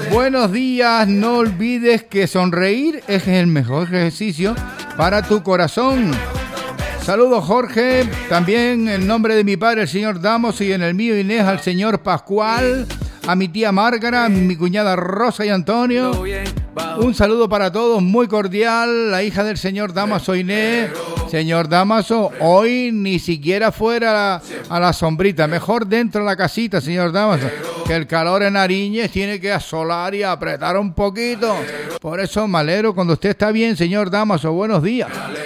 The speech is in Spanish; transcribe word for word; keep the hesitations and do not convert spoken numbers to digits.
Buenos días, no olvides que sonreír es el mejor ejercicio para tu corazón. Saludos, Jorge, también en nombre de mi padre, el señor Damos, y en el mío, Inés, al señor Pascual, a mi tía Márgara, a mi cuñada Rosa y Antonio. Un saludo para todos, muy cordial, la hija del señor Damaso, Inés. Señor Damaso, hoy ni siquiera fuera a la, a la sombrita, mejor dentro de la casita, señor Damaso, que el calor en Ariñez tiene que asolar y apretar un poquito. Por eso me alegro cuando usted está bien, señor Damaso. Buenos días.